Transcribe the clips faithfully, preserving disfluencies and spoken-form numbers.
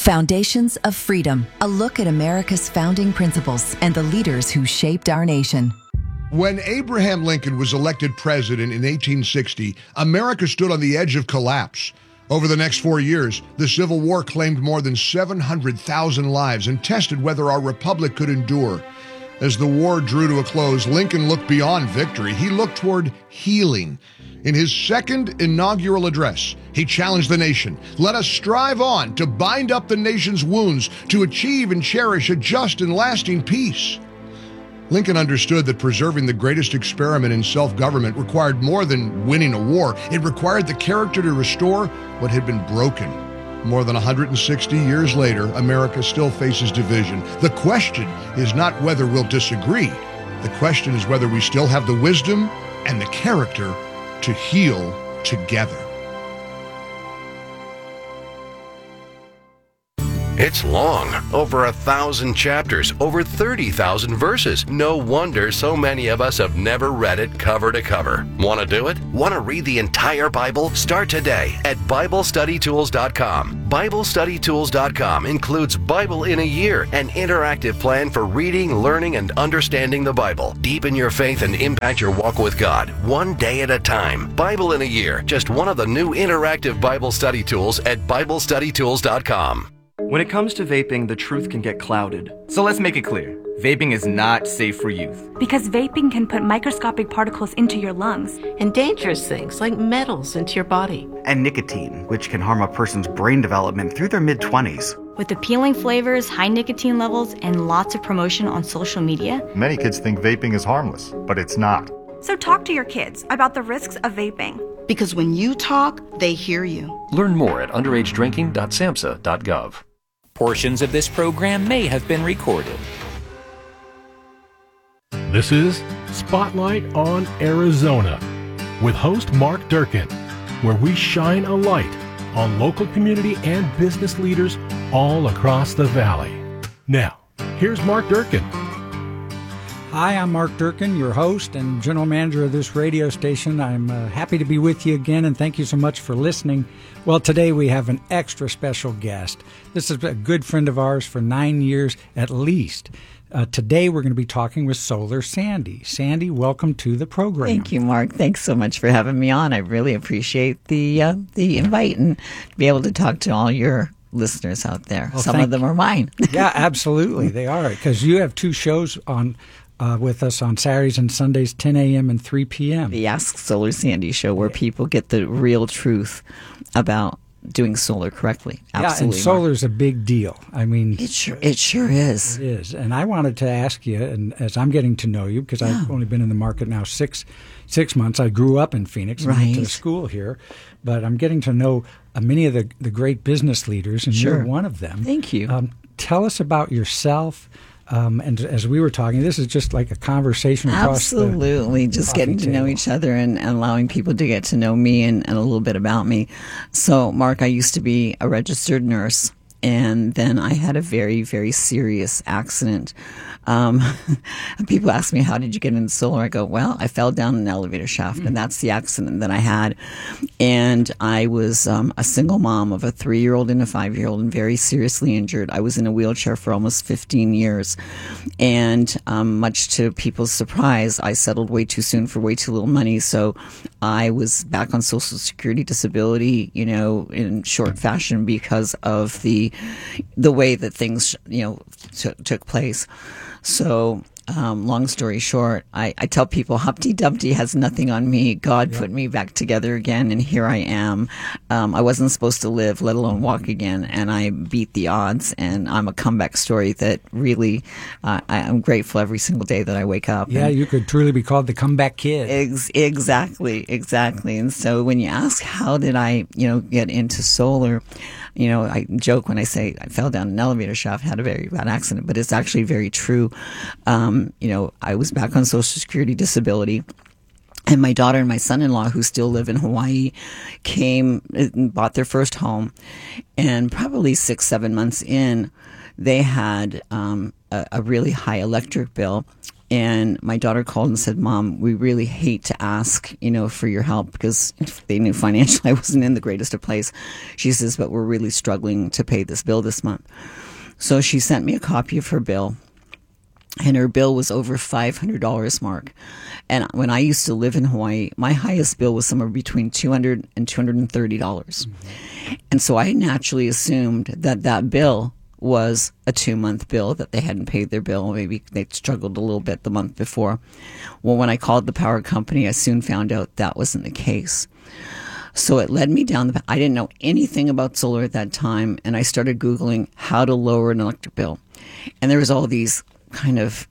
Foundations of Freedom, a look at America's founding principles and the leaders who shaped our nation. When Abraham Lincoln was elected president in eighteen sixty, America stood on the edge of collapse. Over the next four years, the Civil War claimed more than seven hundred thousand lives and tested whether our republic could endure. As the war drew to a close, Lincoln looked beyond victory. He looked toward healing. In his second inaugural address, he challenged the nation. Let us strive on to bind up the nation's wounds, to achieve and cherish a just and lasting peace. Lincoln understood that preserving the greatest experiment in self-government required more than winning a war. It required the character to restore what had been broken. More than one hundred sixty years later, America still faces division. The question is not whether we'll disagree. The question is whether we still have the wisdom and the character to heal together. It's long, over a thousand chapters, over thirty thousand verses. No wonder so many of us have never read it cover to cover. Want to do it? Want to read the entire Bible? Start today at Bible Study Tools dot com. Bible Study Tools dot com includes Bible in a Year, an interactive plan for reading, learning, and understanding the Bible. Deepen your faith and impact your walk with God, one day at a time. Bible in a Year, just one of the new interactive Bible study tools at Bible Study Tools dot com. When it comes to vaping, the truth can get clouded. So let's make it clear. Vaping is not safe for youth. Because vaping can put microscopic particles into your lungs. And dangerous things like metals into your body. And nicotine, which can harm a person's brain development through their mid-twenties. With appealing flavors, high nicotine levels, and lots of promotion on social media. Many kids think vaping is harmless, but it's not. So talk to your kids about the risks of vaping. Because when you talk, they hear you. Learn more at underage drinking dot samhsa dot gov. Portions of this program may have been recorded. This is Spotlight on Arizona with host Mark Durkin, where we shine a light on local community and business leaders all across the valley. Now, here's Mark Durkin. Hi, I'm Mark Durkin, your host and general manager of this radio station. I'm uh, happy to be with you again, and thank you so much for listening. Well, today we have an extra special guest. This is a good friend of ours for nine years at least. Uh, today we're going to be talking with Solar Sandy. Sandy, welcome to the program. Thank you, Mark. Thanks so much for having me on. I really appreciate the uh, the invite and to be able to talk to all your listeners out there. Well, Some of them are mine. Yeah, absolutely. They are, because you have two shows on Uh, with us on Saturdays and Sundays, ten a.m. and three p.m. The Ask Solar Sandy show, where people get the real truth about doing solar correctly. Absolutely. Yeah, and solar's a big deal. I mean, it sure it sure is. It is. And I wanted to ask you, and as I'm getting to know you, because yeah. I've only been in the market now six six months. I grew up in Phoenix and right. went to school here, but I'm getting to know uh, many of the the great business leaders, and sure. you're one of them. Thank you. Um, tell us about yourself. Um, and as we were talking, this is just like a conversation across Absolutely, the just getting to table. know each other and, and allowing people to get to know me and, and a little bit about me. So, Mark, I used to be a registered nurse, and then I had a very, very serious accident. Um, people ask me, how did you get into solar? I go, well, I fell down an elevator shaft, mm. and that's the accident that I had. And I was um, a single mom of a three-year-old and a five-year-old and very seriously injured. I was in a wheelchair for almost fifteen years. And um, much to people's surprise, I settled way too soon for way too little money. So I was back on Social Security disability, you know, in short fashion because of the the way that things, you know, t- took place. So, um, long story short, I, I tell people Humpty Dumpty has nothing on me. God yeah. put me back together again, and here I am. Um, I wasn't supposed to live, let alone walk again, and I beat the odds, and I'm a comeback story that really, uh, I, I'm grateful every single day that I wake up. Yeah, and, you could truly be called the comeback kid. Ex- exactly, exactly. And so when you ask, how did I, you know, get into solar? You know, I joke when I say I fell down an elevator shaft, had a very bad accident, but it's actually very true. Um, you know, I was back on Social Security disability, and my daughter and my son-in-law, who still live in Hawaii, came and bought their first home, and probably six, seven months in, they had um, a, a really high electric bill. And my daughter called and said, Mom, we really hate to ask, you know, for your help, because they knew financially I wasn't in the greatest of place. She says, but we're really struggling to pay this bill this month. So she sent me a copy of her bill, and her bill was over five hundred dollars, Mark. And when I used to live in Hawaii, my highest bill was somewhere between two hundred dollars and two hundred thirty dollars. Mm-hmm. And so I naturally assumed that that bill was a two-month bill, that they hadn't paid their bill. Maybe they struggled a little bit the month before. Well, when I called the power company, I soon found out that wasn't the case. So it led me down the path. I didn't know anything about solar at that time, and I started Googling how to lower an electric bill. And there was all these kind of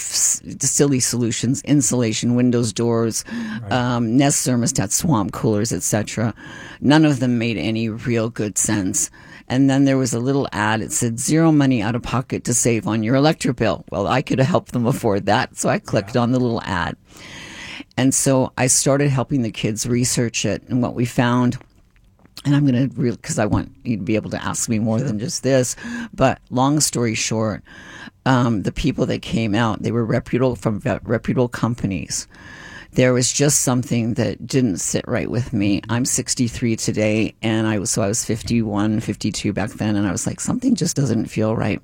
silly solutions: insulation, windows, doors, right. um, Nest thermostats, swamp coolers, et cetera. None of them made any real good sense. And then there was a little ad. It said zero money out of pocket to save on your electric bill. Well, I could have helped them afford that, so I clicked yeah. on the little ad. And so I started helping the kids research it. And what we found, and I'm going to, because I want you to be able to ask me more sure. than just this, but long story short, um, the people that came out, they were reputable from reputable companies. There was just something that didn't sit right with me. I'm sixty-three today, and I was so I was fifty-one, fifty-two back then, and I was like, something just doesn't feel right.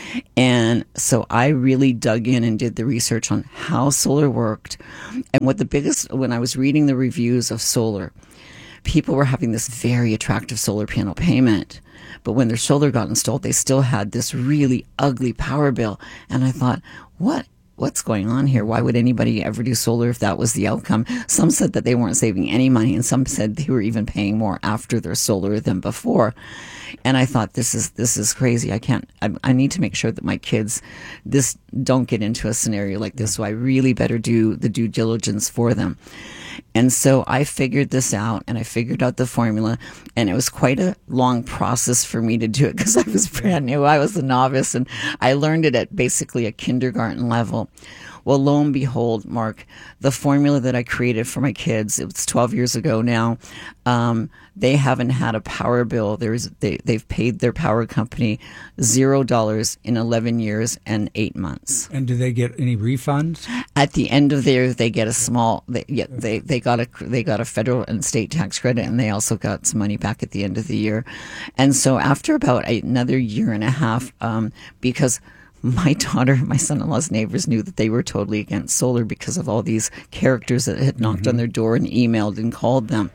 And so I really dug in and did the research on how solar worked. And what the biggest, when I was reading the reviews of solar, people were having this very attractive solar panel payment, but when their solar got installed, they still had this really ugly power bill. And I thought, what? What's going on here? Why would anybody ever do solar if that was the outcome? Some said that they weren't saving any money, and some said they were even paying more after their solar than before. And I thought, this is this is crazy. I can't. I, I need to make sure that my kids this don't get into a scenario like this. So I really better do the due diligence for them. And so I figured this out, and I figured out the formula, and it was quite a long process for me to do it because I was brand new. I was a novice, and I learned it at basically a kindergarten level. Well, lo and behold, Mark, the formula that I created for my kids, it was twelve years ago now, um, they haven't had a power bill. There's they, they've paid their power company zero dollars in eleven years and eight months. And do they get any refunds? At the end of the year, they get a small, they, yeah, they, they got a, they got a federal and state tax credit, and they also got some money back at the end of the year. And so after about another year and a half, um, because my daughter, my son-in-law's neighbors knew that they were totally against solar because of all these characters that had knocked mm-hmm. on their door and emailed and called them.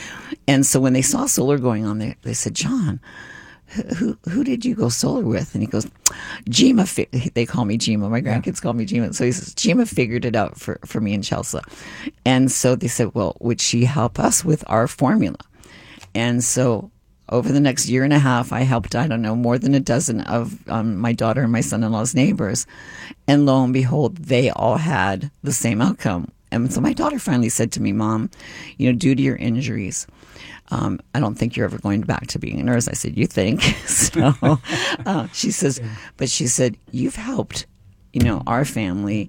And so when they saw solar going on, they, they said, John, who who did you go solar with? And he goes, Gima. Fi-. They call me Gima. My grandkids yeah. call me Gima. So he says, Gima figured it out for, for me and Chelsea. And so they said, well, would she help us with our formula? And so over the next year and a half, I helped, I don't know, more than a dozen of um, my daughter and my son-in-law's neighbors. And lo and behold, they all had the same outcome. And so my daughter finally said to me, Mom, you know, due to your injuries, um, I don't think you're ever going back to being a nurse. I said, you think? So uh, she says, but she said, you've helped, you know, our family,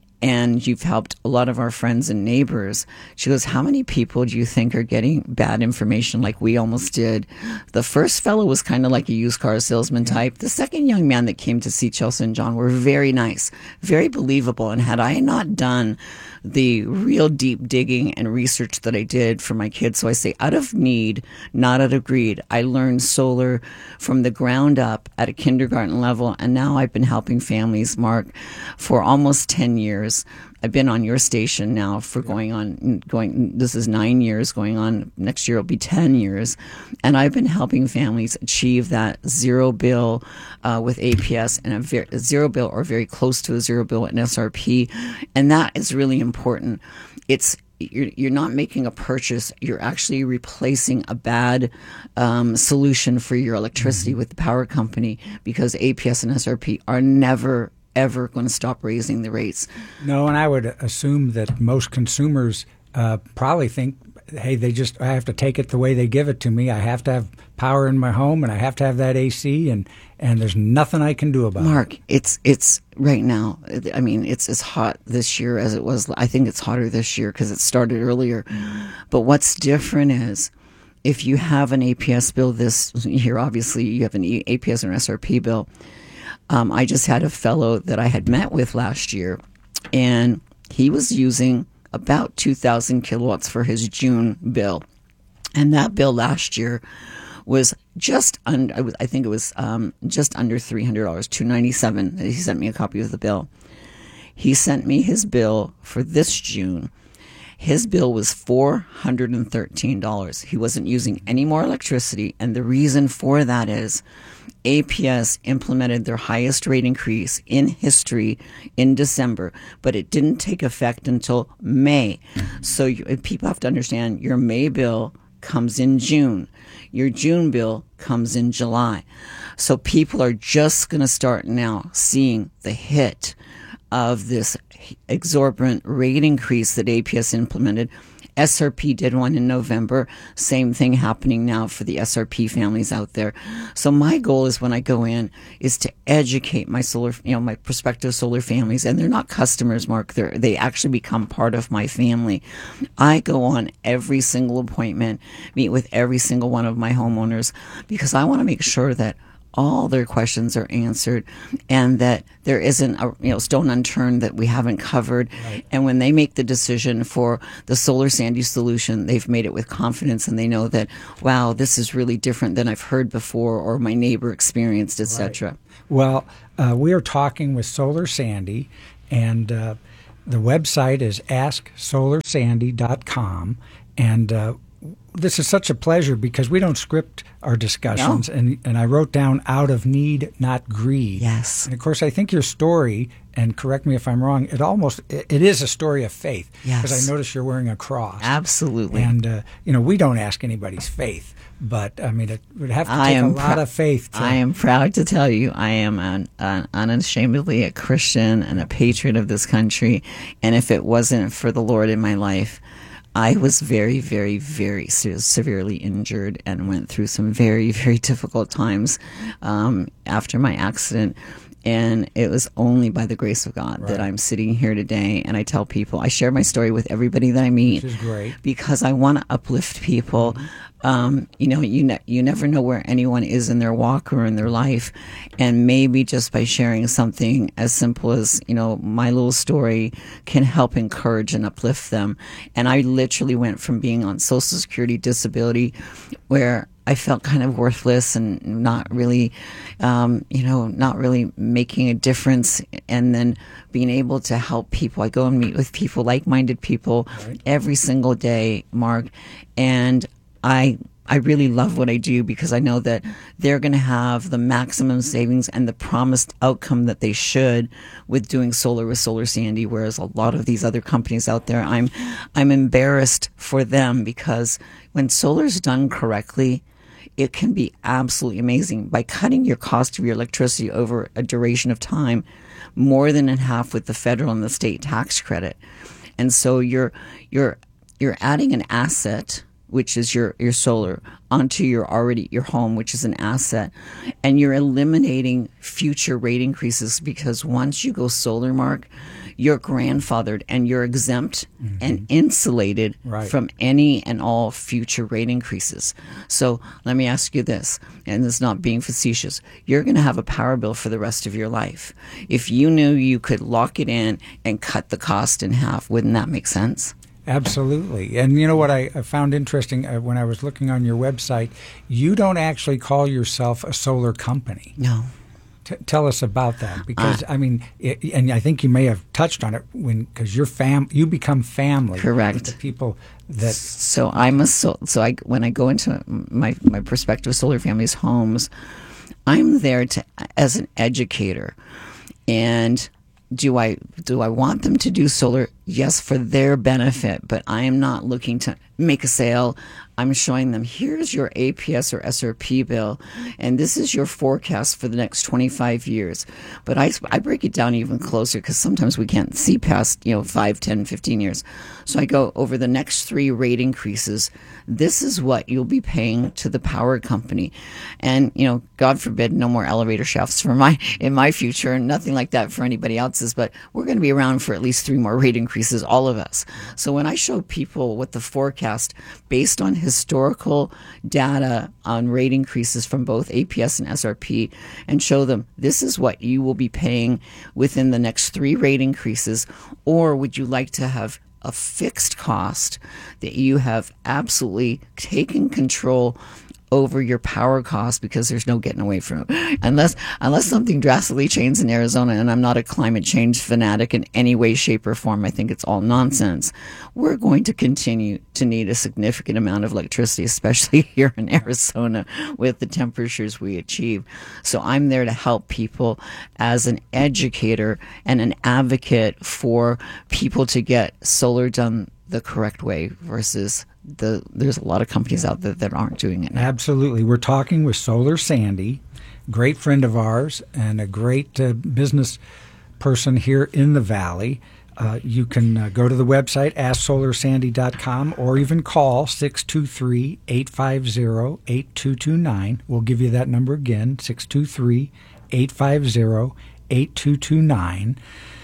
and you've helped a lot of our friends and neighbors. She goes, how many people do you think are getting bad information like we almost did? The first fellow was kind of like a used car salesman type. The second young man that came to see Chelsea and John were very nice, very believable. And had I not done the real deep digging and research that I did for my kids, so I say out of need, not out of greed, I learned solar from the ground up at a kindergarten level. And now I've been helping families, Mark, for almost ten years. I've been on your station now for going on, going, this is nine years, going on, next year will be ten years. And I've been helping families achieve that zero bill uh, with A P S and a, ver- a zero bill or very close to a zero bill in S R P. And that is really important. It's, You're, you're not making a purchase. You're actually replacing a bad um, solution for your electricity mm-hmm. with the power company, because A P S and S R P are never, ever going to stop raising the rates. No, and I would assume that most consumers uh, probably think, hey, they just, I have to take it the way they give it to me. I have to have power in my home, and I have to have that A C, and, and there's nothing I can do about Mark, it. Mark, it's it's right now, I mean, it's as hot this year as it was. I think it's hotter this year because it started earlier. Mm. But what's different is if you have an A P S bill this year, obviously you have an A P S or an S R P bill. Um, I just had a fellow that I had met with last year and he was using about two thousand kilowatts for his June bill. And that bill last year was just under, I think it was um, just under three hundred dollars, two ninety-seven. He sent me a copy of the bill. He sent me his bill for this June. His bill was four hundred thirteen dollars. He wasn't using any more electricity, and the reason for that is A P S implemented their highest rate increase in history in December, but it didn't take effect until May. So you, people have to understand your May bill comes in June. Your June bill comes in July. So people are just going to start now seeing the hit of this exorbitant rate increase that A P S implemented. S R P did one in November. Same thing happening now for the S R P families out there. So my goal is when I go in is to educate my solar, you know, my prospective solar families, and they're not customers, Mark. They they actually become part of my family. I go on every single appointment, meet with every single one of my homeowners, because I want to make sure that all their questions are answered, and that there isn't a you know stone unturned that we haven't covered. Right. And when they make the decision for the Solar Sandy solution, they've made it with confidence, and they know that, wow, this is really different than I've heard before or my neighbor experienced, et cetera. Right. Well, uh, we are talking with Solar Sandy, and uh, the website is ask solar sandy dot com, and uh, this is such a pleasure because we don't script our discussions, no. and and I wrote down out of need, not greed. Yes. And of course, I think your story, and correct me if I'm wrong, it almost it, it is a story of faith. Yes. Because I notice you're wearing a cross. Absolutely. And uh, you know, we don't ask anybody's faith, but I mean, it would have to take a lot pr- of faith. To, I am proud to tell you, I am an, an unashamedly a Christian and a patriot of this country. And if it wasn't for the Lord in my life, I was very, very, very se- severely injured and went through some very, very difficult times um, after my accident. And it was only by the grace of God right. that I'm sitting here today. And I tell people, I share my story with everybody that I meet. Which is great. Because I want to uplift people. Mm-hmm. Um, you know, you ne- you never know where anyone is in their walk or in their life. And maybe just by sharing something as simple as, you know, my little story can help encourage and uplift them. And I literally went from being on Social Security disability, where I felt kind of worthless and not really, um, you know, not really making a difference. And then being able to help people. I go and meet with people, like-minded people, right. every single day, Mark. And I I really love what I do because I know that they're going to have the maximum savings and the promised outcome that they should with doing solar with Solar Sandy, whereas a lot of these other companies out there, I'm I'm embarrassed for them, because when solar's done correctly, it can be absolutely amazing by cutting your cost of your electricity over a duration of time more than in half with the federal and the state tax credit. And so you're you're you're adding an asset, which is your, your solar, onto your already your home, which is an asset, and you're eliminating future rate increases, because once you go solar, Mark, you're grandfathered and you're exempt mm-hmm. and insulated right. from any and all future rate increases. So let me ask you this, and this is not being facetious. You're going to have a power bill for the rest of your life. If you knew you could lock it in and cut the cost in half, wouldn't that make sense? Absolutely. And you know what I, I found interesting uh, when I was looking on your website, you don't actually call yourself a solar company. No. T- tell us about that, because uh, I mean, it, and I think you may have touched on it when because you're fam, you become family. Correct. With the people that. So I'm a so so I when I go into my my prospective solar families' homes, I'm there to as an educator, and do I do I want them to do solar? Yes, for their benefit, but I am not looking to make a sale. I'm showing them, here's your A P S or S R P bill, and this is your forecast for the next twenty-five years. But I, I break it down even closer, because sometimes we can't see past, you know, five, ten, fifteen years. So I go over the next three rate increases. This is what you'll be paying to the power company. And, you know, God forbid, no more elevator shafts for my in my future, and nothing like that for anybody else's, but we're going to be around for at least three more rate increases increases all of us. So when I show people what the forecast based on historical data on rate increases from both A P S and S R P and show them this is what you will be paying within the next three rate increases, or would you like to have a fixed cost that you have absolutely taken control over your power costs because there's no getting away from it. Unless unless something drastically changes in Arizona, and I'm not a climate change fanatic in any way, shape, or form, I think it's all nonsense, we're going to continue to need a significant amount of electricity, especially here in Arizona with the temperatures we achieve. So I'm there to help people as an educator and an advocate for people to get solar done the correct way versus the there's a lot of companies out there that aren't doing it now. Absolutely. We're talking with Solar Sandy, great friend of ours and a great uh, business person here in the Valley. Uh, you can uh, go to the website, ask solar sandy dot com, or even call six two three, eight five zero, eight two two nine. We'll give you that number again, six two three, eight five zero, eight two two nine.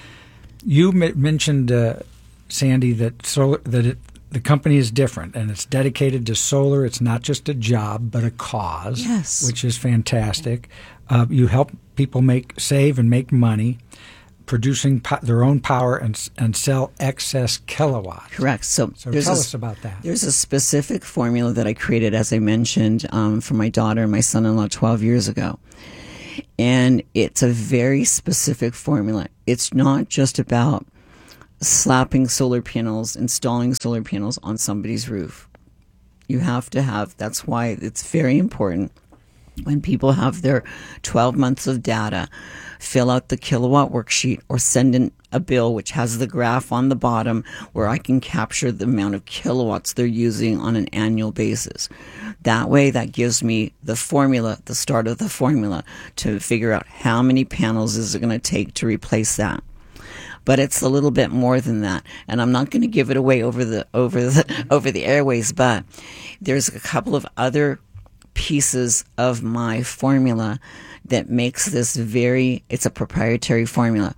You m- mentioned, uh, Sandy, that solar, that it, the company is different and it's dedicated to solar. It's not just a job, but a cause, yes, which is fantastic. Uh, you help people make save and make money producing po- their own power and and sell excess kilowatts. Correct. So, so tell a, us about that. There's a specific formula that I created, as I mentioned, um, for my daughter and my son-in-law twelve years ago. And it's a very specific formula. It's not just about slapping solar panels, installing solar panels on somebody's roof. You have to have, that's why it's very important when people have their twelve months of data, fill out the kilowatt worksheet or send in a bill which has the graph on the bottom where I can capture the amount of kilowatts they're using on an annual basis. That way, that gives me the formula, the start of the formula, to figure out how many panels is it going to take to replace that. But it's a little bit more than that, and I'm not going to give it away over the over the over the airways. But there's a couple of other pieces of my formula that makes this very. It's a proprietary formula,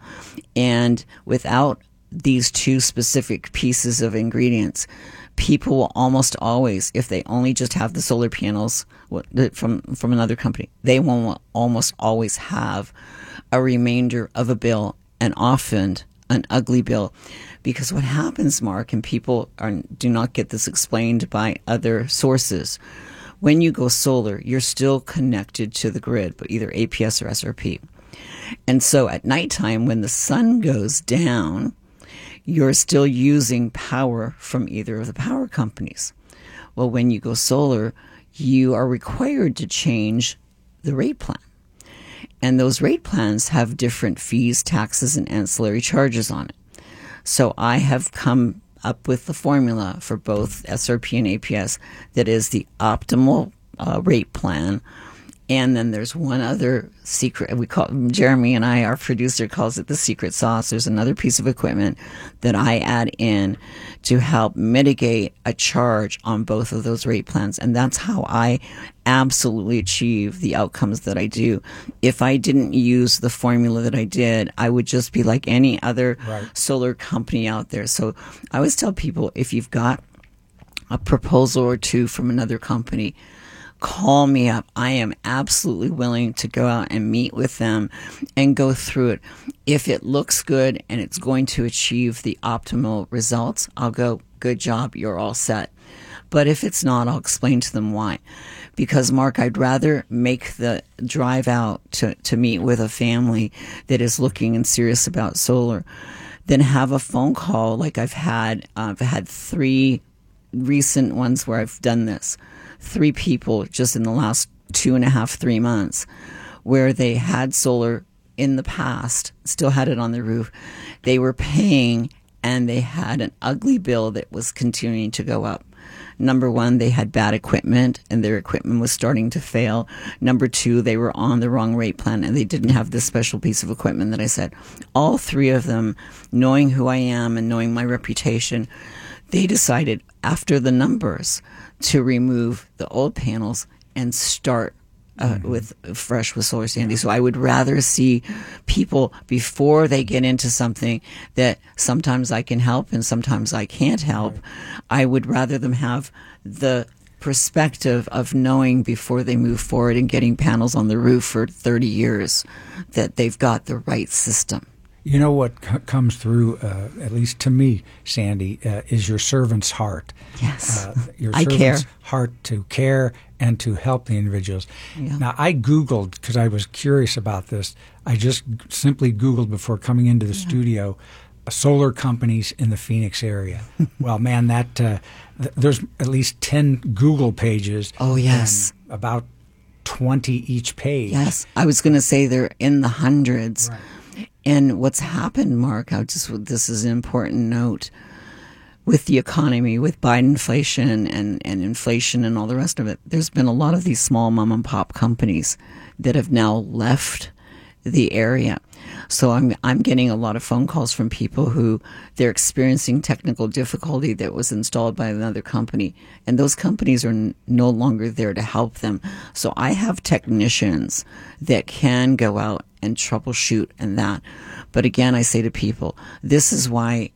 and without these two specific pieces of ingredients, people will almost always, if they only just have the solar panels from from another company, they will almost always have a remainder of a bill, and often an ugly bill. Because what happens, Mark, and people are, do not get this explained by other sources, when you go solar, you're still connected to the grid, but either A P S or S R P. And so at nighttime, when the sun goes down, you're still using power from either of the power companies. Well, when you go solar, you are required to change the rate plan. And those rate plans have different fees, taxes, and ancillary charges on it. So I have come up with the formula for both S R P and A P S that is the optimal uh, rate plan. And then there's one other secret. We call Jeremy and I, our producer, calls it the secret sauce. There's another piece of equipment that I add in to help mitigate a charge on both of those rate plans. And that's how I absolutely achieve the outcomes that I do. If I didn't use the formula that I did, I would just be like any other right. solar company out there. So I always tell people, if you've got a proposal or two from another company, call me up. I am absolutely willing to go out and meet with them and go through it. If it looks good and it's going to achieve the optimal results, I'll go, good job, you're all set. But if it's not, I'll explain to them why. Because, Mark, I'd rather make the drive out to, to meet with a family that is looking and serious about solar than have a phone call like I've had. Uh, I've had three recent ones where I've done this. Three people just in the last two and a half, three months, where they had solar in the past, still had it on the roof. They were paying, and they had an ugly bill that was continuing to go up. Number one, they had bad equipment, and their equipment was starting to fail. Number two, they were on the wrong rate plan, and they didn't have this special piece of equipment that I said. All three of them, knowing who I am and knowing my reputation, they decided after the numbers to remove the old panels and start Uh, Mm-hmm. with fresh with Solar Sandy. So I would rather see people before they get into something that sometimes I can help and sometimes I can't help. Right. I would rather them have the perspective of knowing before they move forward and getting panels on the roof for thirty years that they've got the right system. You know what c- comes through, uh, at least to me, Sandy, uh, is your servant's heart. Yes. Uh, your I servant's care. heart to care and to help the individuals. Yeah. Now, I Googled, because I was curious about this, I just g- simply Googled before coming into the yeah. studio, uh, solar companies in the Phoenix area. Well, man, that uh, th- there's at least ten Google pages. Oh, yes. About twenty each page. Yes. I was going to say they're in the hundreds. Right. And what's happened, Mark, I just this is an important note, with the economy, with Biden inflation and, and inflation and all the rest of it, there's been a lot of these small mom and pop companies that have now left the area. So I'm I'm getting a lot of phone calls from people who they're experiencing technical difficulty that was installed by another company, and those companies are n- no longer there to help them. So I have technicians that can go out and troubleshoot and that. But again, I say to people, this is why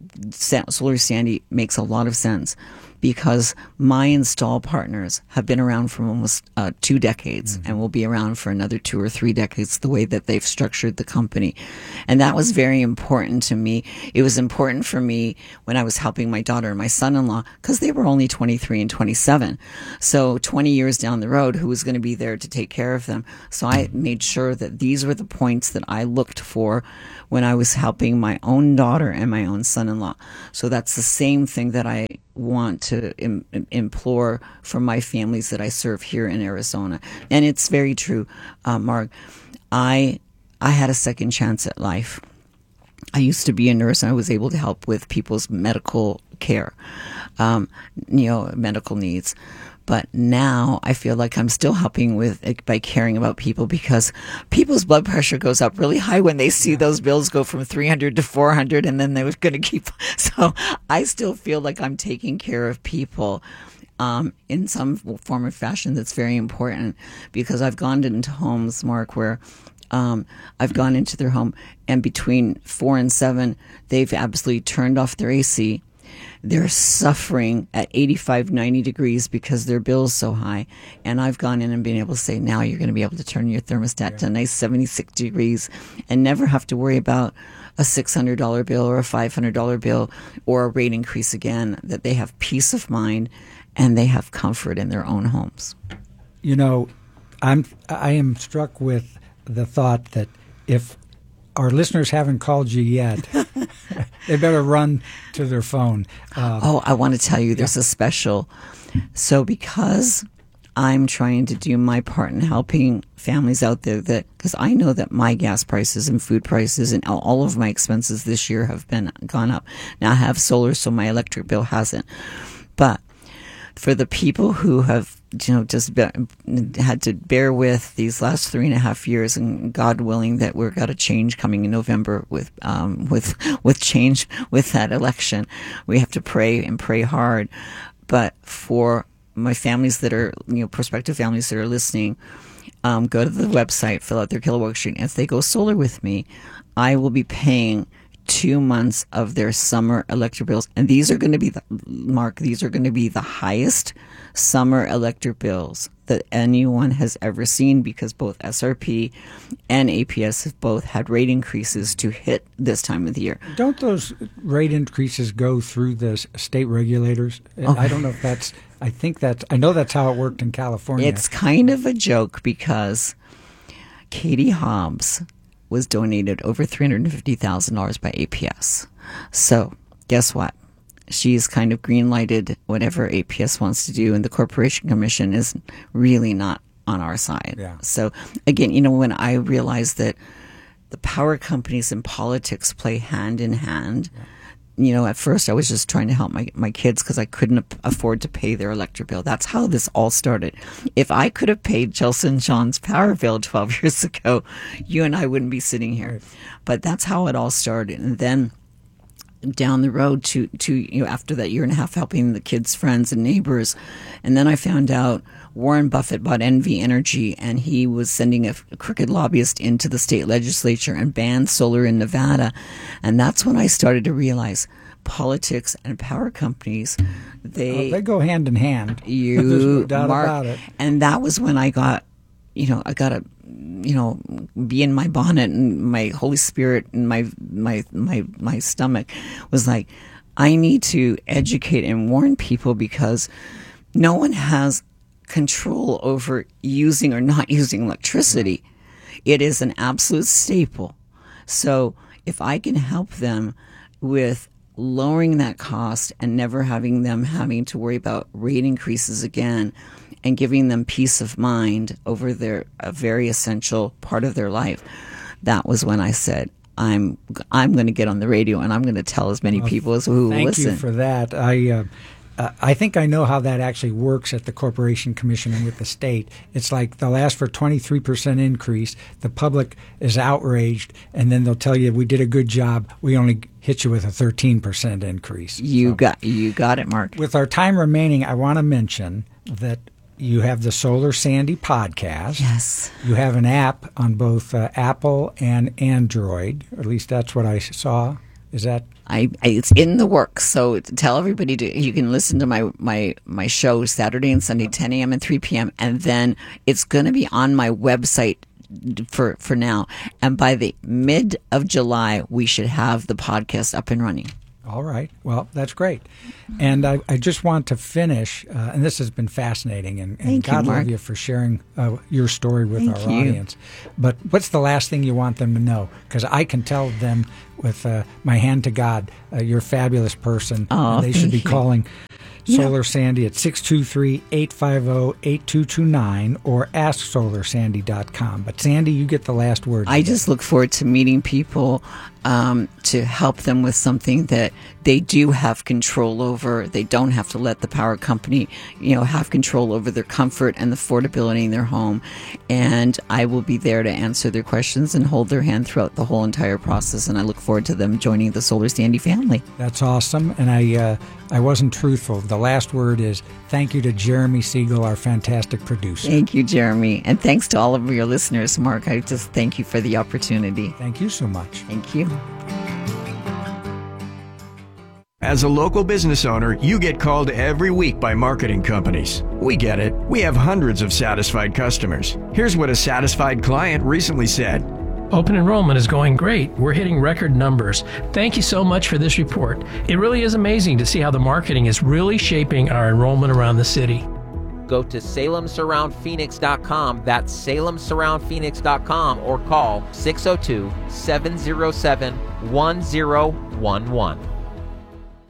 Solar Sandy makes a lot of sense, because my install partners have been around for almost uh, two decades mm-hmm. and will be around for another two or three decades, the way that they've structured the company. And that was very important to me. It was important for me when I was helping my daughter and my son-in-law, because they were only twenty-three and twenty-seven. So twenty years down the road, who was going to be there to take care of them? So I made sure that these were the points that I looked for when I was helping my own daughter and my own son-in-law. So that's the same thing that I want to im- implore from my families that I serve here in Arizona. And it's very true, uh, Mark. I I had a second chance at life. I used to be a nurse, and I was able to help with people's medical care, um, you know, medical needs. But now I feel like I'm still helping with by caring about people, because people's blood pressure goes up really high when they see those bills go from three hundred to four hundred, and then they were going to keep. So I still feel like I'm taking care of people um, in some form or fashion. That's very important, because I've gone into homes, Mark, where um, I've gone into their home, and between four and seven, they've absolutely turned off their A C. They're suffering at eighty-five, ninety degrees because their bill's so high. And I've gone in and been able to say, now you're going to be able to turn your thermostat yeah. to a nice seventy-six degrees and never have to worry about a six hundred dollars bill or a five hundred dollars bill or a rate increase again, that they have peace of mind and they have comfort in their own homes. You know, I'm, I am struck with the thought that if our listeners haven't called you yet, they better run to their phone. Uh, oh, I want to tell you, there's yeah. a special. So because I'm trying to do my part in helping families out there, that because I know that my gas prices and food prices and all of my expenses this year have been gone up. Now I have solar, so my electric bill hasn't. But for the people who have, you know, just be, had to bear with these last three and a half years, and God willing that we've got a change coming in November with um, with with change with that election. We have to pray and pray hard. But for my families that are, you know, prospective families that are listening, um, go to the website, fill out their kilowatt worksheet. If they go solar with me, I will be paying two months of their summer electric bills. And these are going to be, the, Mark, these are going to be the highest summer electric bills that anyone has ever seen, because both S R P and A P S have both had rate increases to hit this time of the year. Don't those rate increases go through the state regulators? Okay. I don't know if that's, I think that's, I know that's how it worked in California. It's kind of a joke, because Katie Hobbs was donated over three hundred fifty thousand dollars by A P S. So guess what? She's kind of green-lighted whatever A P S wants to do, and the Corporation Commission is really not on our side. Yeah. So again, you know, when I realized that the power companies and politics play hand in hand, yeah. You know, at first I was just trying to help my, my kids because I couldn't afford to pay their electric bill. That's how this all started. If I could have paid Chelsea and Sean's power bill twelve years ago, you and I wouldn't be sitting here. Right. But that's how it all started. And then down the road to, to, you know, after that year and a half helping the kids' friends and neighbors. And then I found out Warren Buffett bought N V Energy, and he was sending a, a crooked lobbyist into the state legislature and banned solar in Nevada. And that's when I started to realize politics and power companies, they, well, they go hand in hand. You, There's no doubt Mark, about it. And that was when I got, you know, I got to, you know, be in my bonnet, and my Holy Spirit and my, my, my, my stomach was like, I need to educate and warn people, because no one has control over using or not using electricity. It is an absolute staple. So if I can help them with lowering that cost and never having them having to worry about rate increases again, and giving them peace of mind over their a very essential part of their life, that was when I said, I'm I'm going to get on the radio, and I'm going to tell as many well, people as who will listen. Thank you for that. I uh, uh, I think I know how that actually works at the Corporation Commission and with the state. It's like they'll ask for twenty-three percent increase. The public is outraged, and then they'll tell you, we did a good job. We only hit you with a thirteen percent increase. You so, got you got it, Mark. With our time remaining, I want to mention that you have the Solar Sandy podcast. Yes. You have an app on both uh, Apple and Android. Or at least that's what I saw. Is that? I, I it's in the works. So tell everybody to you can listen to my my my show Saturday and Sunday, ten a.m. and three p.m. and then it's going to be on my website for for now. And by the mid of July, we should have the podcast up and running. All right. Well, that's great. And I, I just want to finish, uh, and this has been fascinating, and, and God you, love you for sharing uh, your story with Thank our you. audience. But what's the last thing you want them to know? Because I can tell them with uh, my hand to God, uh, you're a fabulous person. Oh, and they should be you. calling Solar Yeah. Sandy at six two three, eight five zero, eight two two nine or ask solar sandy dot com. But Sandy, you get the last word. I just look forward to meeting people um, to help them with something that they do have control over. They don't have to let the power company, you know, have control over their comfort and the affordability in their home. And I will be there to answer their questions and hold their hand throughout the whole entire process. And I look forward to them joining the Solar Sandy family. That's awesome. And I uh, I wasn't truthful. The last word is thank you to Jeremy Siegel, our fantastic producer. Thank you, Jeremy. And thanks to all of your listeners, Mark. I just thank you for the opportunity. Thank you so much. Thank you. As a local business owner, you get called every week by marketing companies. We get it. We have hundreds of satisfied customers. Here's what a satisfied client recently said. Open enrollment is going great. We're hitting record numbers. Thank you so much for this report. It really is amazing to see how the marketing is really shaping our enrollment around the city. Go to Salem Surround Phoenix dot com. That's Salem Surround Phoenix dot com or call six oh two, seven oh seven, one oh one one.